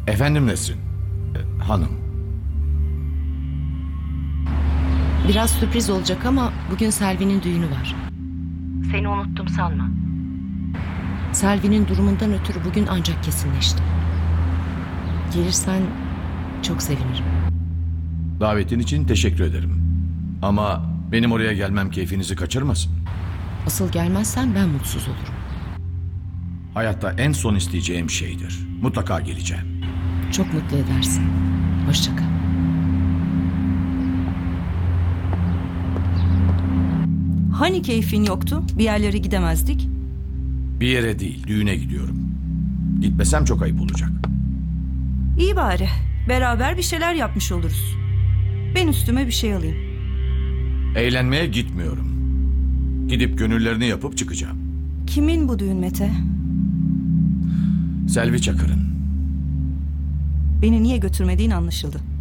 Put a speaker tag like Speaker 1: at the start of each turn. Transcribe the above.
Speaker 1: Efendim Nesrin? Hanım.
Speaker 2: Biraz sürpriz olacak ama bugün Selvi'nin düğünü var. Seni unuttum sanma. Selvi'nin durumundan ötürü bugün ancak kesinleşti. Gelirsen çok sevinirim.
Speaker 1: Davetin için teşekkür ederim. Ama benim oraya gelmem keyfinizi kaçırmasın.
Speaker 2: Asıl gelmezsen ben mutsuz olurum.
Speaker 1: Hayatta en son isteyeceğim şeydir. Mutlaka geleceğim.
Speaker 2: Çok mutlu edersin. Hoşça kal.
Speaker 3: Hani keyfin yoktu? Bir yerlere gidemezdik.
Speaker 1: Bir yere değil, düğüne gidiyorum. Gitmesem çok ayıp olacak.
Speaker 3: İyi bari. Beraber bir şeyler yapmış oluruz. Ben üstüme bir şey alayım.
Speaker 1: Eğlenmeye gitmiyorum. Gidip gönüllerini yapıp çıkacağım.
Speaker 3: Kimin bu düğün Mete?
Speaker 1: Selvi Çakır'ın.
Speaker 3: Beni niye götürmediğin anlaşıldı.